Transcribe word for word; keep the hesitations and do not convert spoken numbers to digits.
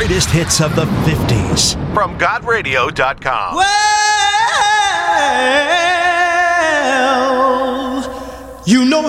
greatest hits of the fifties. From God Radio dot com. Well, you know